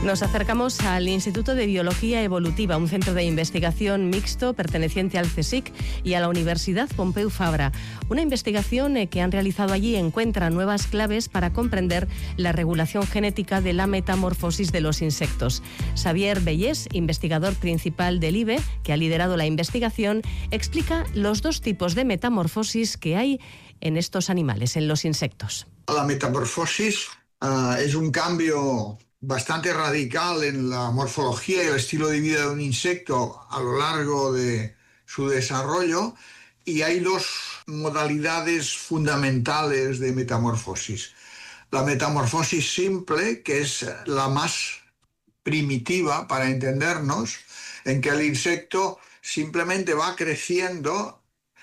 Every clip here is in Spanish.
Nos acercamos al Instituto de Biología Evolutiva, un centro de investigación mixto perteneciente al CSIC y a la Universidad Pompeu Fabra. Una investigación que han realizado allí encuentra nuevas claves para comprender la regulación genética de la metamorfosis de los insectos. Xavier Bellés, investigador principal del IBE, que ha liderado la investigación, explica los dos tipos de metamorfosis que hay en estos animales, en los insectos. La metamorfosis es un cambio bastante radical en la morfología y el estilo de vida de un insecto a lo largo de su desarrollo, y hay dos modalidades fundamentales de metamorfosis. La metamorfosis simple, que es la más primitiva para entendernos, en que el insecto simplemente va creciendo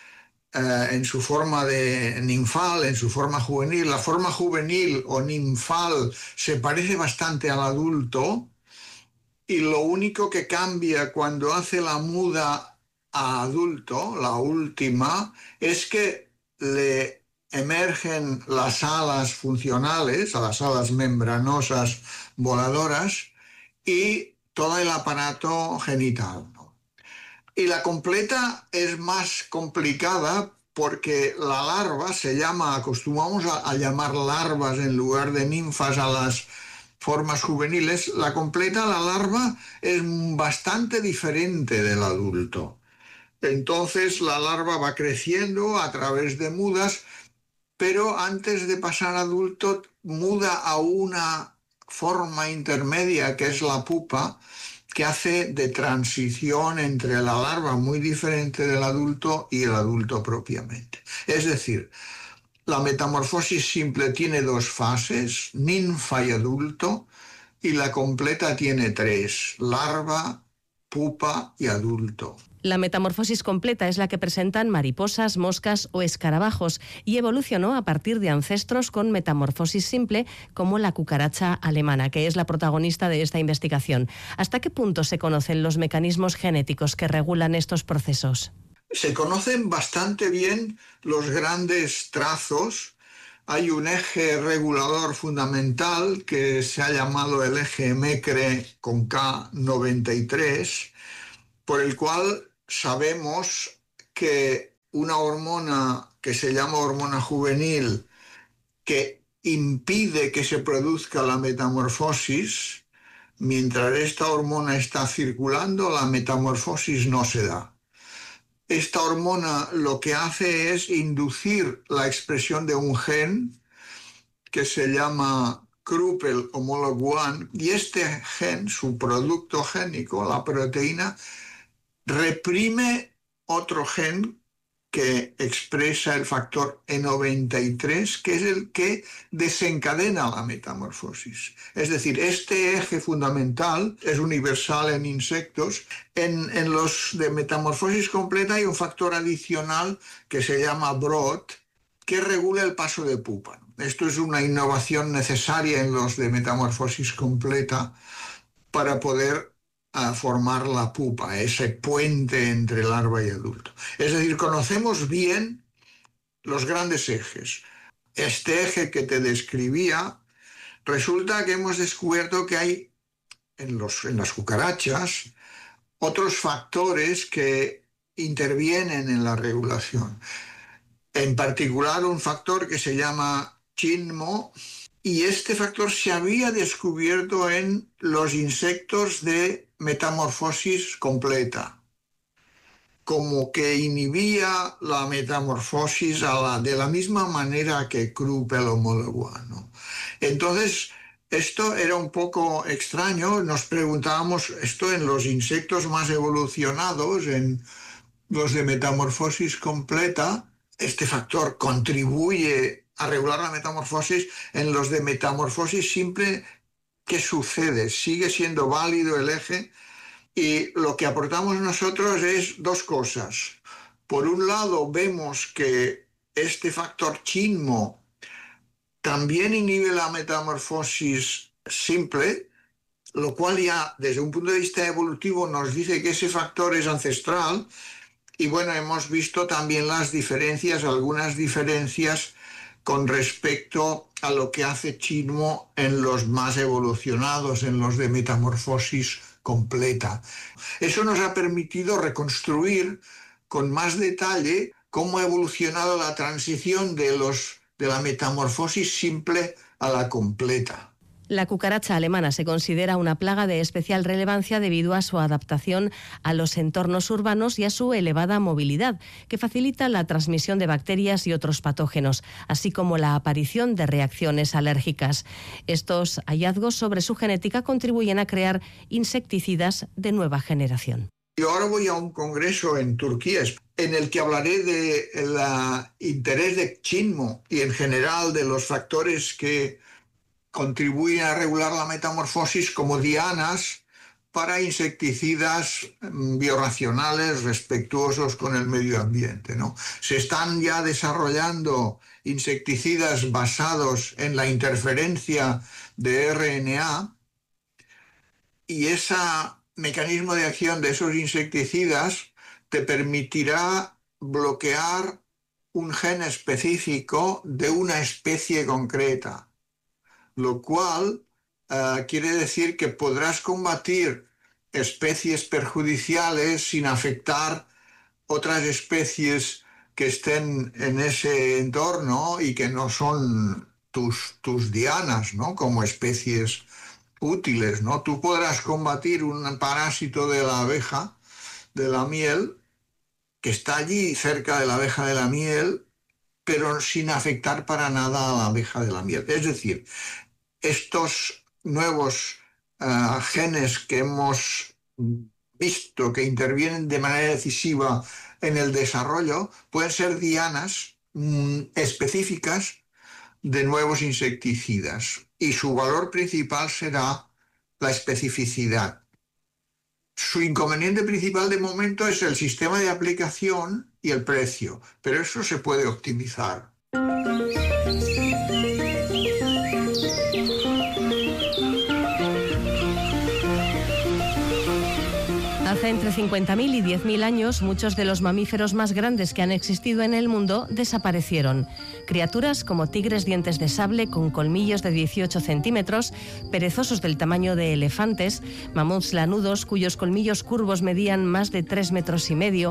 en su forma de ninfal, en su forma juvenil. La forma juvenil o ninfal se parece bastante al adulto, y lo único que cambia cuando hace la muda a adulto, la última, es que le emergen las alas funcionales, las alas membranosas voladoras y todo el aparato genital. Y la completa es más complicada porque la larva acostumbramos a llamar larvas en lugar de ninfas a las formas juveniles. La completa, la larva, es bastante diferente del adulto. Entonces la larva va creciendo a través de mudas, pero antes de pasar a adulto muda a una forma intermedia que es la pupa, que hace de transición entre la larva, muy diferente del adulto, y el adulto propiamente. Es decir, la metamorfosis simple tiene dos fases, ninfa y adulto, y la completa tiene tres, larva, pupa y adulto. La metamorfosis completa es la que presentan mariposas, moscas o escarabajos y evolucionó a partir de ancestros con metamorfosis simple como la cucaracha alemana, que es la protagonista de esta investigación. ¿Hasta qué punto se conocen los mecanismos genéticos que regulan estos procesos? Se conocen bastante bien los grandes trazos. Hay un eje regulador fundamental que se ha llamado el eje Mecre con K93, por el cual sabemos que una hormona que se llama hormona juvenil, que impide que se produzca la metamorfosis, mientras esta hormona está circulando, la metamorfosis no se da. Esta hormona lo que hace es inducir la expresión de un gen que se llama Kruppel homolog 1, y este gen, su producto génico, la proteína, reprime otro gen que expresa el factor E93, que es el que desencadena la metamorfosis. Es decir, este eje fundamental es universal en insectos. En los de metamorfosis completa hay un factor adicional que se llama Broad, que regula el paso de pupa. Esto es una innovación necesaria en los de metamorfosis completa para poder a formar la pupa, ese puente entre larva y adulto. Es decir, conocemos bien los grandes ejes. Este eje que te describía, resulta que hemos descubierto que hay en las cucarachas otros factores que intervienen en la regulación. En particular, un factor que se llama CHINMO, y este factor se había descubierto en los insectos de metamorfosis completa, como que inhibía la metamorfosis de la misma manera que Kruppel homolog 1. Entonces, esto era un poco extraño. Nos preguntábamos, esto en los insectos más evolucionados, en los de metamorfosis completa, este factor contribuye a regular la metamorfosis. En los de metamorfosis simple, ¿qué sucede? Sigue siendo válido el eje, y lo que aportamos nosotros es dos cosas. Por un lado, vemos que este factor CHINMO también inhibe la metamorfosis simple, lo cual ya desde un punto de vista evolutivo nos dice que ese factor es ancestral. Y bueno, hemos visto también las diferencias, algunas diferencias con respecto a lo que hace Chinmo en los más evolucionados, en los de metamorfosis completa. Eso nos ha permitido reconstruir con más detalle cómo ha evolucionado la transición de la metamorfosis simple a la completa. La cucaracha alemana se considera una plaga de especial relevancia debido a su adaptación a los entornos urbanos y a su elevada movilidad, que facilita la transmisión de bacterias y otros patógenos, así como la aparición de reacciones alérgicas. Estos hallazgos sobre su genética contribuyen a crear insecticidas de nueva generación. Yo ahora voy a un congreso en Turquía en el que hablaré del interés de Chinmo y en general de los factores que contribuyen a regular la metamorfosis como dianas para insecticidas biorracionales respetuosos con el medio ambiente, ¿no? Se están ya desarrollando insecticidas basados en la interferencia de RNA y ese mecanismo de acción de esos insecticidas te permitirá bloquear un gen específico de una especie concreta, lo cual quiere decir que podrás combatir especies perjudiciales sin afectar otras especies que estén en ese entorno y que no son tus dianas, ¿no? Como especies útiles, ¿no? Tú podrás combatir un parásito de la abeja, de la miel, que está allí cerca de la abeja de la miel, pero sin afectar para nada a la abeja de la miel. Es decir, estos nuevos genes que hemos visto que intervienen de manera decisiva en el desarrollo pueden ser dianas específicas de nuevos insecticidas y su valor principal será la especificidad. Su inconveniente principal de momento es el sistema de aplicación y el precio, pero eso se puede optimizar. Hace entre 50.000 y 10.000 años, muchos de los mamíferos más grandes que han existido en el mundo desaparecieron. Criaturas como tigres dientes de sable con colmillos de 18 centímetros, perezosos del tamaño de elefantes, mamuts lanudos cuyos colmillos curvos medían más de 3,5 metros,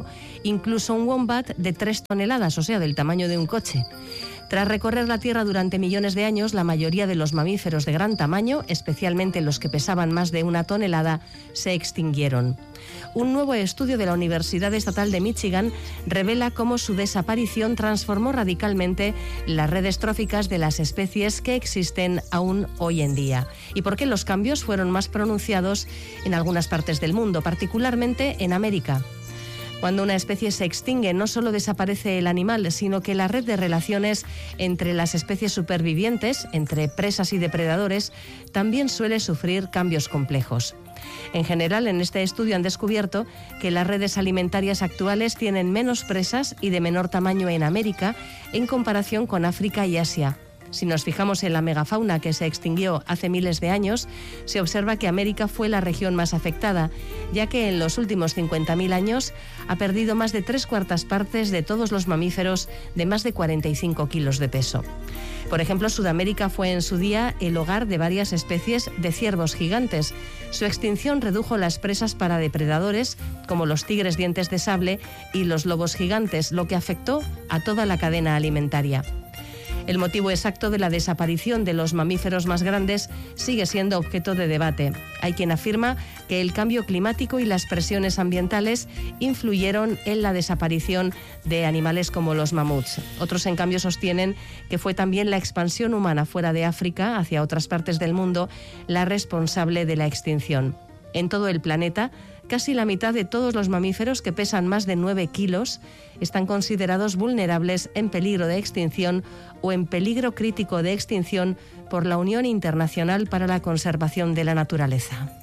incluso un wombat de 3 toneladas, o sea, del tamaño de un coche. Tras recorrer la Tierra durante millones de años, la mayoría de los mamíferos de gran tamaño, especialmente los que pesaban más de 1 tonelada, se extinguieron. Un nuevo estudio de la Universidad Estatal de Michigan revela cómo su desaparición transformó radicalmente las redes tróficas de las especies que existen aún hoy en día, y por qué los cambios fueron más pronunciados en algunas partes del mundo, particularmente en América. Cuando una especie se extingue, no solo desaparece el animal, sino que la red de relaciones entre las especies supervivientes, entre presas y depredadores, también suele sufrir cambios complejos. En general, en este estudio han descubierto que las redes alimentarias actuales tienen menos presas y de menor tamaño en América en comparación con África y Asia. Si nos fijamos en la megafauna que se extinguió hace miles de años, se observa que América fue la región más afectada, ya que en los últimos 50.000 años ha perdido más de 3/4 partes de todos los mamíferos de más de 45 kilos de peso. Por ejemplo, Sudamérica fue en su día el hogar de varias especies de ciervos gigantes. Su extinción redujo las presas para depredadores, como los tigres dientes de sable y los lobos gigantes, lo que afectó a toda la cadena alimentaria. El motivo exacto de la desaparición de los mamíferos más grandes sigue siendo objeto de debate. Hay quien afirma que el cambio climático y las presiones ambientales influyeron en la desaparición de animales como los mamuts. Otros, en cambio, sostienen que fue también la expansión humana fuera de África, hacia otras partes del mundo, la responsable de la extinción. En todo el planeta, casi la mitad de todos los mamíferos que pesan más de 9 kilos están considerados vulnerables, en peligro de extinción o en peligro crítico de extinción por la Unión Internacional para la Conservación de la Naturaleza.